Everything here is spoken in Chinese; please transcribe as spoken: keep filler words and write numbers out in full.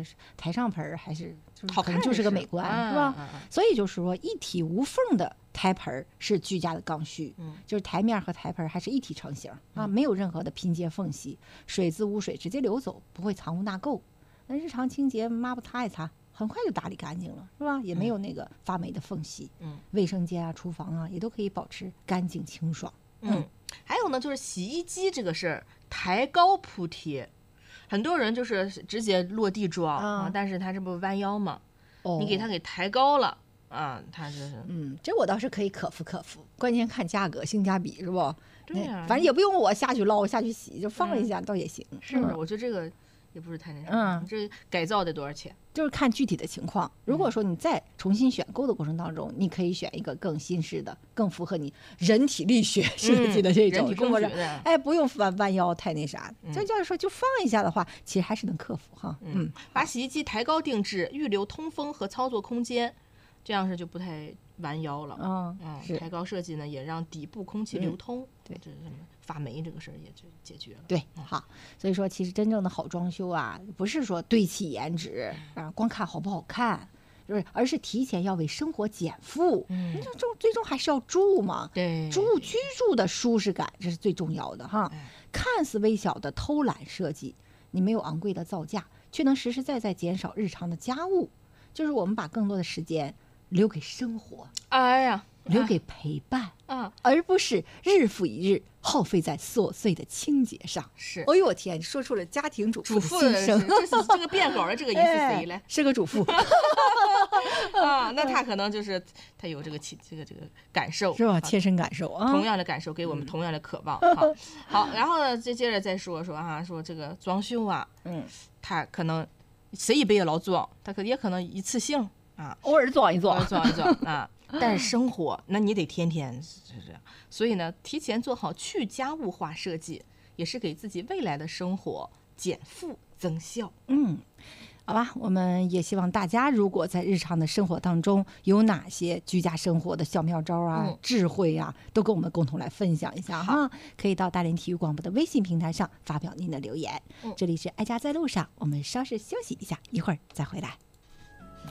是台上盆还是就是好看可能就是个美观， 是是吧？ 嗯嗯嗯所以就是说一体无缝的台盆是居家的刚需， 嗯就是台面和台盆还是一体成型啊，没有任何的拼接缝隙，水自污水直接流走，不会藏污纳垢。那日常清洁抹布擦一擦，很快就打理干净了，是吧？也没有那个发霉的缝隙。 嗯， 卫生间啊、厨房啊，也都可以保持干净清爽。 嗯，还有呢，就是洗衣机这个事儿，抬高铺贴，很多人就是直接落地装啊，但是他这不弯腰嘛， 哦， 你给他给抬高了啊，他就是嗯，这我倒是可以克服克服，关键看价格性价比是不？ 对呀、 那反正也不用我下去捞下去洗，就放一下倒也行。 是， 嗯我觉得这个也不是太那啥， 嗯这改造得多少钱？ 就是看具体的情况。如果说你在重新选购的过程当中，你可以选一个更新式的、更符合你人体力学设计的这种， 人体工是不是？ 学的， 哎，不用弯弯腰太那啥。这就是说，就放一下的话，其实还是能克服哈。嗯， 把洗衣机抬高定制，预留通风和操作空间，这样是就不太弯腰了。 嗯， 嗯， 是抬高设计呢，也让底部空气流通。 对这是什么发霉这个事儿也就解决了。 对，好，所以说其实真正的好装修啊，不是说堆砌颜值啊，光看好不好看，就是而是提前要为生活减负。 嗯你这终最终还是要住嘛， 对， 住居住的舒适感这是最重要的哈。 哎看似微小的偷懒设计，你没有昂贵的造价，却能实实在在减少日常的家务，就是我们把更多的时间留给生活， 哎呀， 留给陪伴。 啊， 而不是日复一日耗费在琐碎的清洁上。 是哎呦我天，你说出了家庭主妇主妇的的心声。 是这是这个变稿的这个人是谁嘞哎？是个主妇， 啊，那他可能就是他有这个起这个这个感受， 是吧？ 啊切身感受啊。 同样的感受，给我们同样的渴望。好，好，然后呢，再接着再说说哈，说这个装修啊， 嗯， 他可能谁一辈子老装，他可也可能一次性啊， 偶尔装一装装。 装一装啊。但是生活，那你得天天是这样，所以呢，提前做好去家务化设计，也是给自己未来的生活减负增效。 嗯，好吧，我们也希望大家如果在日常的生活当中有哪些居家生活的小妙招啊、 嗯智慧啊，都跟我们共同来分享一下哈。可以到大连体育广播的微信平台上发表您的留言。 嗯这里是爱家在路上，我们稍事休息一下，一会儿再回来。